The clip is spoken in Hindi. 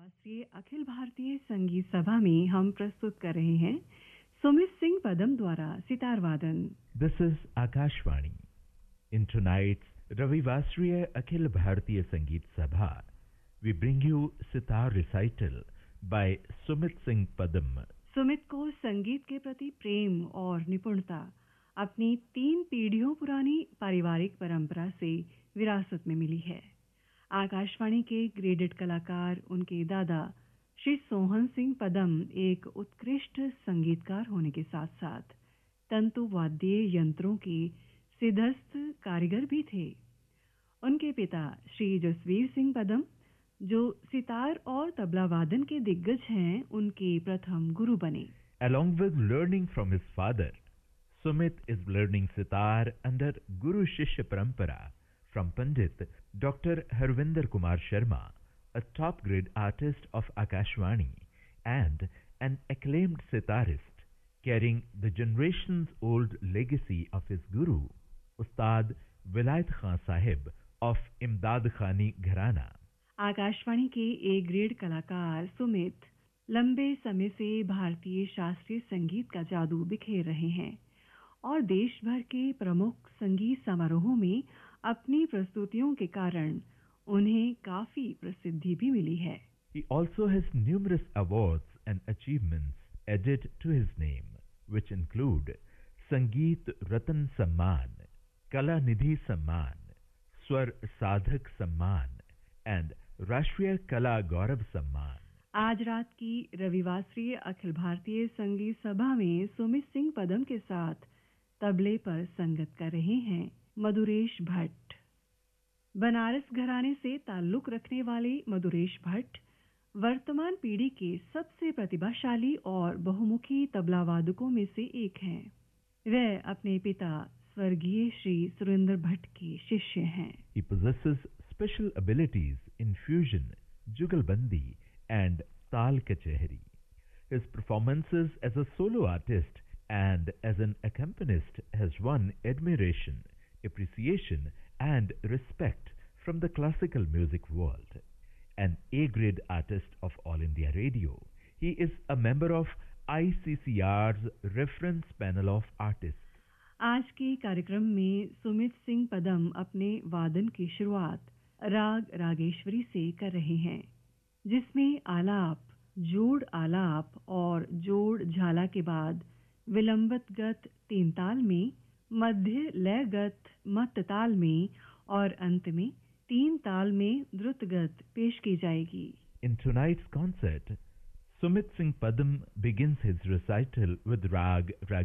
राष्ट्रीय अखिल भारतीय संगीत सभा में हम प्रस्तुत कर रहे हैं सुमित सिंह पदम द्वारा सितार वादन। This is Akashvani. In tonight's Ravivasriya Akhil Bharatiya Sangeet Sabha, we bring you sitar recital by Sumit Singh Padam. Sumit को संगीत के प्रति प्रेम और निपुणता अपनी 3 पीढ़ियों पुरानी पारिवारिक परंपरा से विरासत में मिली है। आकाशवाणी के ग्रेडेड कलाकार उनके दादा श्री सोहन सिंह पदम एक उत्कृष्ट संगीतकार होने के साथ साथ तंतु वाद्य यंत्रों के सिद्धस्थ कारीगर भी थे। उनके पिता श्री जसवीर सिंह पदम, जो सितार और तबला वादन के दिग्गज हैं, उनके प्रथम गुरु बने। Along with learning from his father, Sumit is learning sitar under Guru Shishya Parampara from Pandit Dr. Harvinder Kumar Sharma, a top-grade artist of Akashvani and an acclaimed sitarist, carrying the generations-old legacy of his guru, Ustad Vilayat Khan Sahib of Imdad Khani Gharana. Akashvani के ए ग्रेड कलाकार सुमित लंबे समय से भारतीय शास्त्रीय संगीत का जादू बिखेर रहे हैं और देश भर के प्रमुख संगीत समारोहों में अपनी प्रस्तुतियों के कारण उन्हें काफी प्रसिद्धि भी मिली है। He also has numerous awards and achievements added to his name, which include Sangeet Ratan Samman, Kala Nidhi Samman, Swar Sadhak Samman, and राष्ट्रीय कला गौरव सम्मान। आज रात की रविवासरीय अखिल भारतीय संगीत सभा में सुमित सिंह पदम के साथ तबले पर संगत कर रहे हैं मधुरेश भट्ट। बनारस घराने से ताल्लुक रखने वाले मधुरेश भट्ट वर्तमान पीढ़ी के सबसे प्रतिभाशाली और बहुमुखी तबला वादकों में से एक हैं। वह अपने पिता स्वर्गीय श्री सुरेंद्र भट्ट के शिष्य हैं। He possesses special abilities in fusion, jugalbandi, and tal kachehri. His performances as a solo artist and as an accompanist has won admiration, appreciation, and respect from the classical music world. An A-grade artist of All India Radio, he is a member of ICCR's reference panel of artists. आज के कार्यक्रम में सुमित सिंह पदम अपने वादन की शुरुआत राग रागेश्वरी से कर रहे हैं, जिसमें आलाप, जोड़ आलाप और जोड़ झाला के बाद विलंबित गत 3 ताल में, मध्य लयगत मत्त ताल में और अंत में 3 ताल में द्रुत गत पेश की जाएगी। In tonight's concert, Sumit Singh Padam begins his recital with Rag